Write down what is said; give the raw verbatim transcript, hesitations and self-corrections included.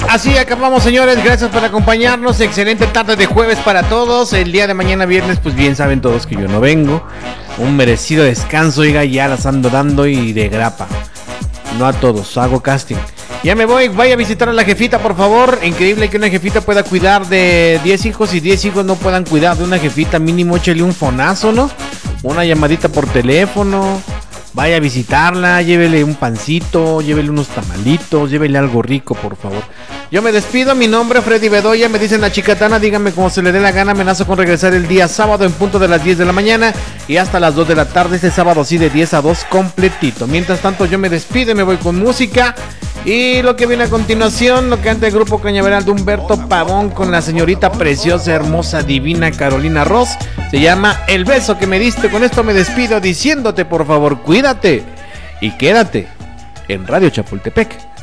Así acabamos, señores. Gracias por acompañarnos. Excelente tarde de jueves para todos. El día de mañana viernes, pues bien saben todos que yo no vengo. Un merecido descanso, oiga, ya las ando dando y de grapa. No a todos, hago casting. Ya me voy, vaya a visitar a la jefita, por favor. Increíble que una jefita pueda cuidar de diez hijos y diez hijos no puedan cuidar de una jefita. Mínimo échale un fonazo, ¿no? Una llamadita por teléfono. Vaya a visitarla, llévele un pancito, llévele unos tamalitos, llévele algo rico, por favor. Yo me despido, mi nombre es Freddy Bedoya, me dicen la chicatana, díganme cómo se le dé la gana, amenazo con regresar el día sábado en punto de las diez de la mañana y hasta las dos de la tarde, este sábado sí de diez a dos completito. Mientras tanto yo me despido y me voy con música y lo que viene a continuación, lo que canta el grupo Cañaveral de Humberto Pavón con la señorita preciosa, hermosa, divina Carolina Ross, se llama El beso que me diste. Con esto me despido diciéndote, por favor, cuídate y quédate en Radio Chapultepec.